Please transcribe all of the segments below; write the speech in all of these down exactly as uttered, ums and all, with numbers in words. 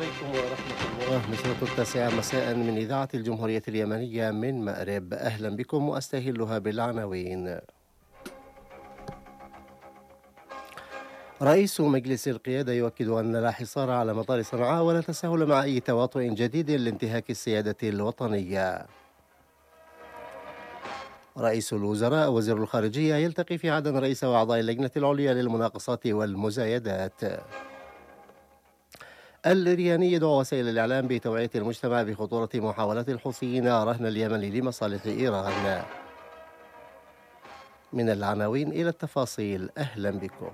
عليكم ورحمة الله. نشرة التاسعة مساء من إذاعة الجمهورية اليمنية من مأرب. أهلا بكم وأستهلها بالعناوين. رئيس مجلس القيادة يؤكد أن لا حصار على مطار صنعاء ولا تساهل مع أي تواطؤ جديد لانتهاك السيادة الوطنية. رئيس الوزراء وزير الخارجية يلتقي في عدن رئيس وأعضاء اللجنة العليا للمناقصات والمزايدات. الإيراني يدعو وسائل الإعلام بتوعية المجتمع بخطورة محاولة الحوثيين رهن اليمن لمصالح إيران. من العناوين إلى التفاصيل، أهلا بكم.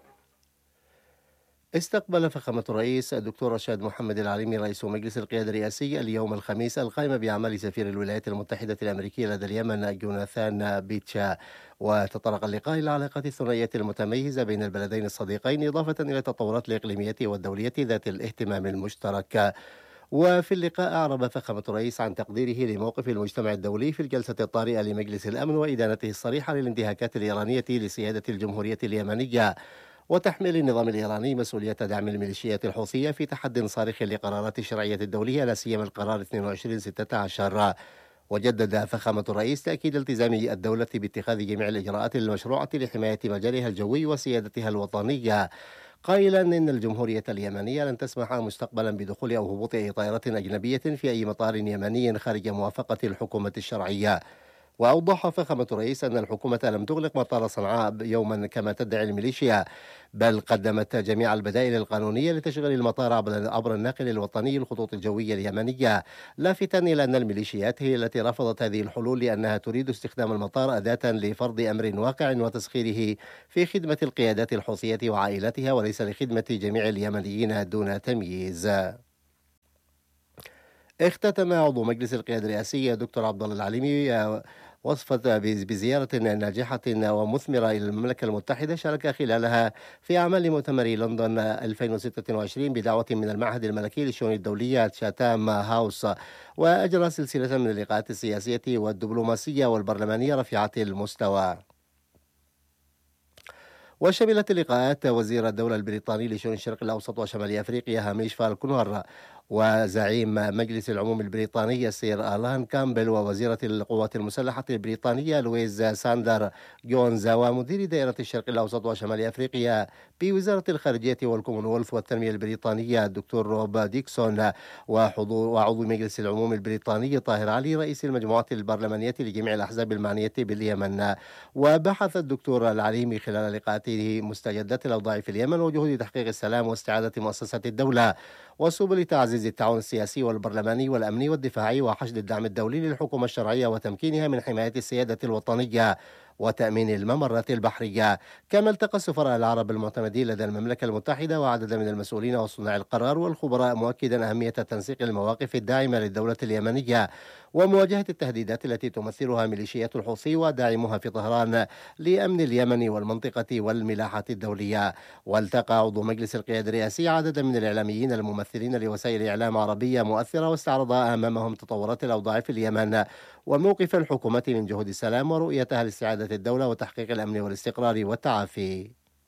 استقبل فخامة الرئيس الدكتور رشاد محمد العليمي رئيس مجلس القيادة الرئاسي اليوم الخميس القائمة بأعمال سفير الولايات المتحدة الأمريكية لدى اليمن جوناثان بيتشا، وتطرق اللقاء إلى العلاقات الثنائية المتميزة بين البلدين الصديقين إضافة إلى التطورات الإقليمية والدولية ذات الاهتمام المشترك. وفي اللقاء أعرب فخامة الرئيس عن تقديره لموقف المجتمع الدولي في الجلسة الطارئة لمجلس الأمن وإدانته الصريحة للانتهاكات الإيرانية لسيادة الجمهورية اليمنية، وتحمل النظام الإيراني مسؤولية دعم الميليشيات الحوثية في تحد صارخ لقرارات الشرعية الدولية لا سيما القرار اثنين وعشرين ستة عشر. وجدد فخامة الرئيس تأكيد التزام الدولة باتخاذ جميع الإجراءات المشروعة لحماية مجالها الجوي وسيادتها الوطنية، قائلا إن الجمهورية اليمنية لن تسمح مستقبلا بدخول أو هبوط أي طائرة أجنبية في أي مطار يمني خارج موافقة الحكومة الشرعية. وأوضح فخامة الرئيس أن الحكومة لم تغلق مطار صنعاء يوما كما تدعي الميليشيا، بل قدمت جميع البدائل القانونية لتشغيل المطار عبر الناقل الوطني للخطوط الجوية اليمنية، لافتا إلى أن الميليشيات هي التي رفضت هذه الحلول لأنها تريد استخدام المطار أداة لفرض أمر واقع وتسخيره في خدمة القيادات الحوثية وعائلتها وليس لخدمة جميع اليمنيين دون تمييز. اختتم عضو مجلس القيادة الرئاسي دكتور عبد الله العليمي وصفة بزيارة ناجحة ومثمرة إلى المملكة المتحدة شارك خلالها في أعمال مؤتمر لندن ألفين وستة وعشرين بدعوة من المعهد الملكي للشؤون الدولية تشاتام هاوس، وأجرى سلسلة من اللقاءات السياسية والدبلوماسية والبرلمانية رفيعة المستوى. وشملت اللقاءات وزير الدولة البريطاني لشؤون الشرق الأوسط وشمال أفريقيا هاميش فالكونر، وزعيم مجلس العموم البريطاني السير آلان كامبل، ووزيرة القوات المسلحة البريطانية لويز ساندر جونز، ومدير دائرة الشرق الأوسط وشمال أفريقيا بوزارة الخارجية والكومنولث والتنمية البريطانية الدكتور روب ديكسون، وحضور وعضو مجلس العموم البريطاني طاهر علي رئيس المجموعة البرلمانية لجميع الأحزاب المعنية باليمن. وبحث الدكتور العليمي خلال لقاءاته مستجدات الأوضاع في اليمن وجهود تحقيق السلام واستعادة مؤسسات الدولة وسبل تعزيز التعاون السياسي والبرلماني والأمني والدفاعي وحشد الدعم الدولي للحكومة الشرعية وتمكينها من حماية السيادة الوطنية وتأمين الممرات البحرية. كما التقى السفراء العرب المعتمدين لدى المملكة المتحدة وعدد من المسؤولين وصناع القرار والخبراء، مؤكدا أهمية تنسيق المواقف الداعمة للدولة اليمنية ومواجهة التهديدات التي تمثلها ميليشيات الحوثي وداعمها في طهران لأمن اليمن والمنطقة والملاحة الدولية. والتقى عضو مجلس القيادة الرئاسي عددا من الإعلاميين الممثلين لوسائل إعلام عربية مؤثرة واستعرضا أمامهم تطورات الأوضاع في اليمن وموقف الحكومة من جهود السلام ورؤيتها لاستعادة الدولة وتحقيق الأمن والاستقرار والتعافي.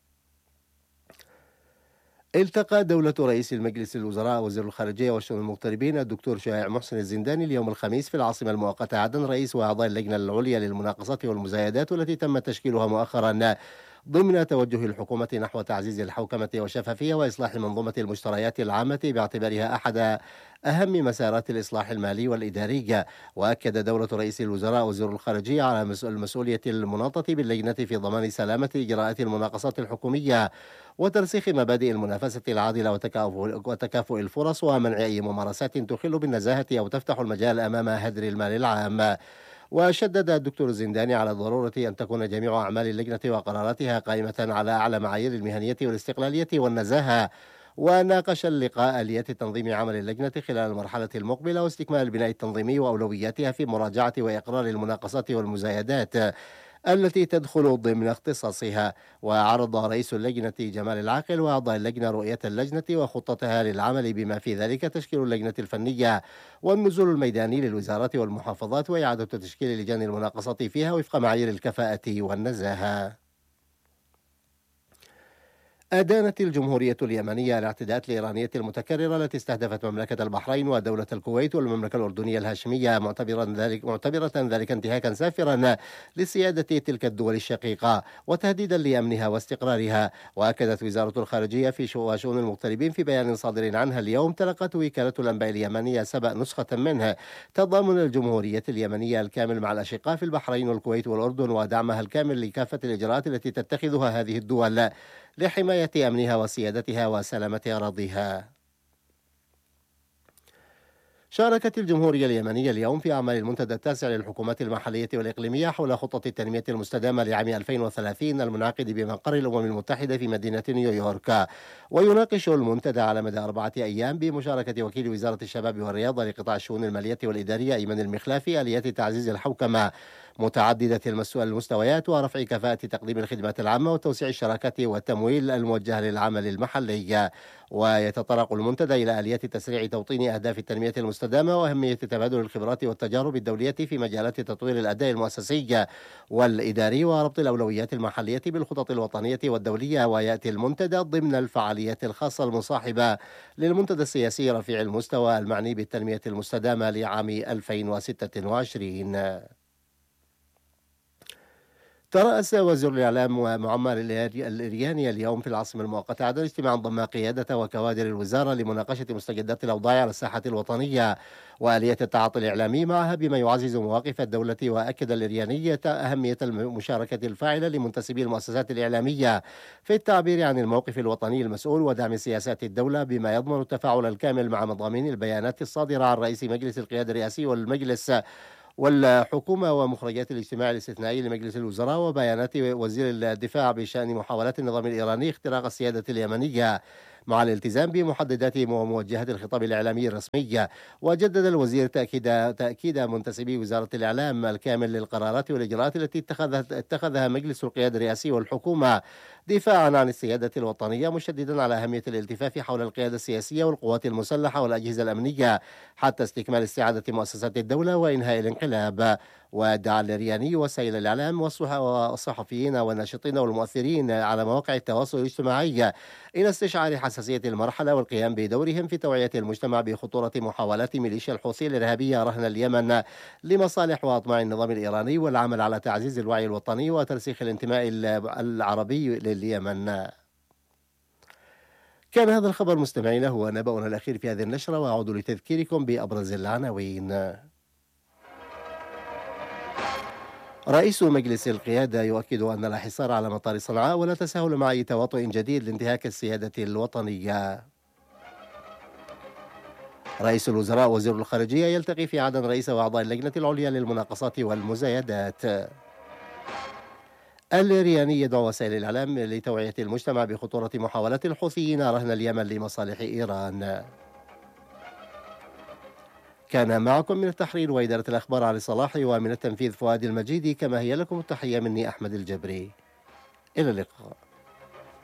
التقى دولة رئيس المجلس الوزراء وزير الخارجية والشؤون المغتربين الدكتور شائع محسن الزنداني اليوم الخميس في العاصمة المؤقتة عدن رئيس وأعضاء اللجنة العليا للمناقصات والمزايدات والتي تم تشكيلها مؤخرا ضمن توجه الحكومة نحو تعزيز الحوكمة والشفافية وإصلاح منظومة المشتريات العامة باعتبارها أحد أهم مسارات الإصلاح المالي والإداري. وأكد دولة رئيس الوزراء وزير الخارجية على المسؤولية المناطة باللجنة في ضمان سلامة إجراءات المناقصات الحكومية وترسيخ مبادئ المنافسة العادلة وتكافؤ الفرص ومنع أي ممارسات تخل بالنزاهة أو تفتح المجال أمام هدر المال العام. وشدد الدكتور الزنداني على ضرورة أن تكون جميع أعمال اللجنة وقراراتها قائمة على أعلى معايير المهنية والاستقلالية والنزاهة. وناقش اللقاء آليات تنظيم عمل اللجنة خلال المرحلة المقبلة واستكمال البناء التنظيمي وأولوياتها في مراجعة وإقرار المناقصات والمزايدات التي تدخل ضمن اختصاصها. وعرض رئيس اللجنة جمال العاقل وأعضاء اللجنة رؤية اللجنة وخطتها للعمل بما في ذلك تشكيل اللجنة الفنية والنزول الميداني للوزارات والمحافظات وإعادة تشكيل لجان المناقصات فيها وفق معايير الكفاءة والنزاهة. أدانت الجمهورية اليمنية الاعتداءات الإيرانية المتكررة التي استهدفت مملكة البحرين ودولة الكويت والمملكة الأردنية الهاشمية، معتبرا ذلك معتبرة ذلك انتهاكا سافرا لسيادة تلك الدول الشقيقة وتهديدا لأمنها واستقرارها. وأكدت وزارة الخارجية في شؤ- شؤون المغتربين في بيان صادر عنها اليوم: تلقت وكالة الأنباء اليمنية سبأ نسخة منه تضامن الجمهورية اليمنية الكامل مع الأشقاء في البحرين والكويت والأردن، ودعمها الكامل لكافة الإجراءات التي تتخذها هذه الدول لحماية أمنها وسيادتها وسلامة أراضيها. شاركت الجمهورية اليمنية اليوم في أعمال المنتدى التاسع للحكومات المحلية والإقليمية حول خطة التنمية المستدامة لعام ألفين وثلاثين المنعقد بمقر الأمم المتحدة في مدينة نيويورك. ويناقش المنتدى على مدى أربعة أيام بمشاركة وكيل وزارة الشباب والرياضة لقطاع الشؤون المالية والإدارية أيمن المخلافي آليات تعزيز الحوكمة متعددة المس- المستويات ورفع كفاءة تقديم الخدمات العامة وتوسيع الشراكات والتمويل الموجه للعمل المحلي. ويتطرق المنتدى إلى آليات تسريع توطين أهداف التنمية المستدامة وأهمية تبادل الخبرات والتجارب الدولية في مجالات تطوير الأداء المؤسسي والإداري وربط الأولويات المحلية بالخطط الوطنية والدولية. ويأتي المنتدى ضمن الفعاليات الخاصة المصاحبة للمنتدى السياسي رفيع المستوى المعني بالتنمية المستدامة لعام ألفين وستة وعشرين. ترأس وزير الإعلام ومعمر الإرياني اليوم في العاصمة المؤقتة عدد اجتماع ضم قيادة وكوادر الوزارة لمناقشة مستجدات الأوضاع على الساحة الوطنية وآلية التعاطي الإعلامي معها بما يعزز مواقف الدولة. وأكد الإرياني أهمية المشاركة الفاعلة لمنتسبي المؤسسات الإعلامية في التعبير عن الموقف الوطني المسؤول ودعم سياسات الدولة بما يضمن التفاعل الكامل مع مضامين البيانات الصادرة عن رئيس مجلس القيادة الرئاسي والمجلس والحكومة ومخرجات الاجتماع الاستثنائي لمجلس الوزراء وبيانات وزير الدفاع بشأن محاولات النظام الإيراني اختراق السيادة اليمنية مع الالتزام بمحددات وموجهات الخطاب الإعلامي الرسمي. وجدد الوزير تأكيد تأكيد منتسبي وزارة الإعلام الكامل للقرارات والإجراءات التي اتخذت اتخذها مجلس القيادة الرئاسي والحكومة دفاعا عن السيادة الوطنية، مشددا على أهمية الالتفاف حول القيادة السياسية والقوات المسلحة والأجهزة الأمنية حتى استكمال استعادة مؤسسات الدولة وإنهاء الانقلاب. ودعا الرياني وسائل الإعلام والصحفيين والناشطين والمؤثرين على مواقع التواصل الاجتماعي إلى استشعار حساسية المرحلة والقيام بدورهم في توعية المجتمع بخطورة محاولات ميليشيا الحوثي الإرهابية رهن اليمن لمصالح وأطماع النظام الإيراني، والعمل على تعزيز الوعي الوطني وترسيخ الانتماء العربي لليمن. كان هذا الخبر مستمعينا هو نبأنا الأخير في هذه النشرة، وأعود لتذكيركم بأبرز العناوين. رئيس مجلس القيادة يؤكد أن لا حصار على مطار صنعاء ولا تساهل مع أي تواطؤ جديد لانتهاك السيادة الوطنية. رئيس الوزراء وزير الخارجية يلتقي في عدن رئيس وأعضاء اللجنة العليا للمناقصات والمزايدات. الرياني يدعو وسائل الإعلام لتوعية المجتمع بخطورة محاولات الحوثيين رهن اليمن لمصالح إيران. كان معكم من التحرير وإدارة الأخبار علي صلاح، ومن التنفيذ فؤاد المجيدي. كما هي لكم التحية مني أحمد الجبري. إلى اللقاء.